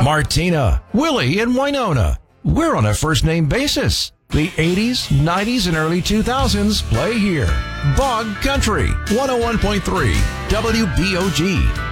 Martina, Willie, and Winona. We're on a first-name basis. The 80s, 90s, and early 2000s play here. Bog Country, 101.3, WBOG.